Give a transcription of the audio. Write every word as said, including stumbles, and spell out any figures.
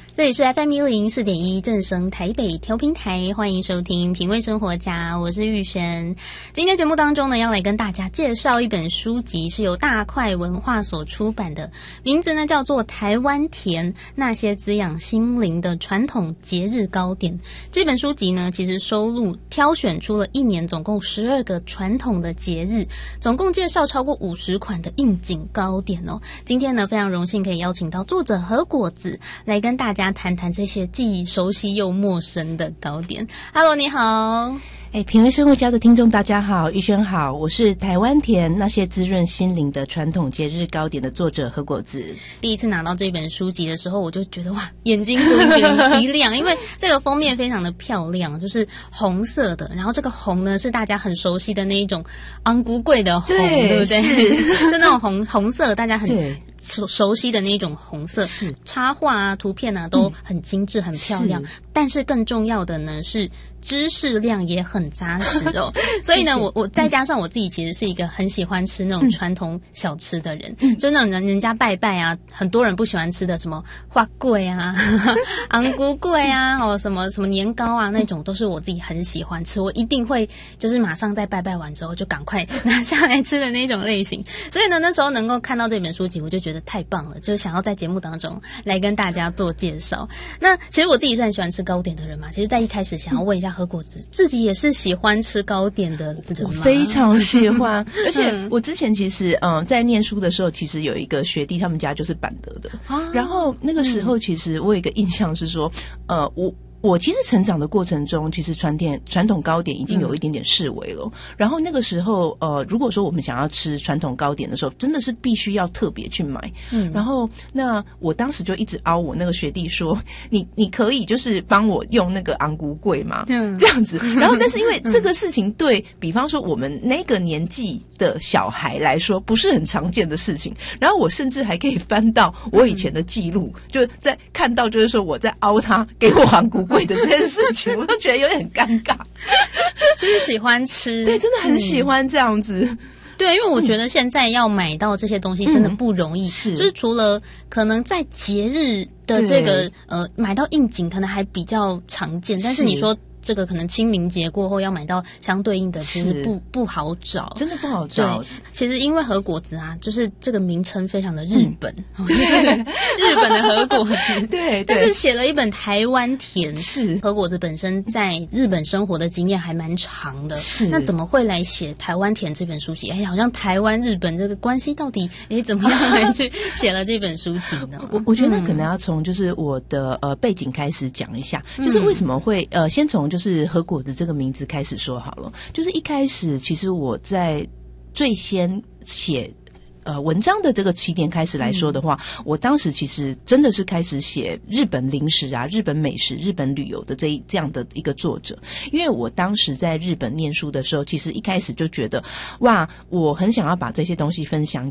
这里是 F M 一零四点一正声台北调频台，欢迎收听品味生活家，我是玉璇。今天节目当中呢，要来跟大家介绍一本书籍，是由大块文化所出版的，名字呢叫做《台湾甜：那些滋养心灵的传统节日糕点》。这本书籍呢，其实收录挑选出了一年总共十二个传统的节日，总共介绍超过五十款的应景糕点哦。今天呢，非常荣幸可以邀请到作者何果子来跟大家谈谈这些既熟悉又陌生的糕点。Hello， 你好。 哎，品味生活家的听众大家好，玉轩好，我是台湾甜那些滋润心灵的传统节日糕点的作者何果子。 第一次拿到这本书籍的时候，我就觉得哇，眼睛不一亮，因为这个封面非常的漂亮，就是红色的，然后这个红呢是大家很熟悉的那一种昂古贵的红， 对, 对不对？就那种红红色，大家很熟熟悉的那种红色，是插画啊、图片啊都很精致、嗯、很漂亮。但是更重要的呢是知识量也很扎实哦。所以呢，我我再加上我自己其实是一个很喜欢吃那种传统小吃的人，嗯、就那种人人家拜拜啊，很多人不喜欢吃的什么花粿啊、昂古粿啊，哦什么什么年糕啊那种，都是我自己很喜欢吃，我一定会就是马上在拜拜完之后就赶快拿下来吃的那种类型。所以呢，那时候能够看到这本书籍，我就觉得太棒了，就是想要在节目当中来跟大家做介绍。那其实我自己是很喜欢吃糕点的人嘛，其实在一开始想要问一下何果子，自己也是喜欢吃糕点的人吗？ 我非常喜欢，而且我之前其实嗯在念书的时候，其实有一个学弟，他们家就是板德的，啊、然后那个时候其实我有一个印象是说，呃我。我其实成长的过程中，其实传点传统糕点已经有一点点式微了。嗯、然后那个时候，呃，如果说我们想要吃传统糕点的时候，真的是必须要特别去买。嗯，然后那我当时就一直凹我那个学弟说，你你可以就是帮我用那个昂古粿吗？嗯，这样子。然后，但是因为这个事情对比方说我们那个年纪的小孩来说，不是很常见的事情。然后我甚至还可以翻到我以前的记录，嗯、就在看到就是说我在凹他给我昂古贵的这件事情，我都觉得有点尴尬。 就是喜欢吃， 对，真的很喜欢这样子。嗯、 对，因为我觉得现在要买到这些东西真的不容易，嗯、是，就是除了可能在节日的这个呃买到应景，可能还比较常见，但是你说。这个可能清明节过后要买到相对应的，其实不不好找， 真的不好找。 对，其实因为和果子啊，就是这个名称非常的日本，嗯、就是日本的和果子。对，但是写了一本台湾甜，是和果子本身在日本生活的经验还蛮长的，是那怎么会来写台湾甜这本书籍？哎，好像台湾日本这个关系到底哎怎么样来去写了这本书籍呢？ 我我觉得可能要从就是我的呃背景开始讲一下，嗯、就是为什么会呃先从。就是和果子这个名字开始说好了，就是一开始其实我在最先写呃文章的这个起点开始来说的话，嗯、我当时其实真的是开始写日本零食啊、日本美食、日本旅游的这一这样的一个作者。因为我当时在日本念书的时候，其实一开始就觉得哇，我很想要把这些东西分享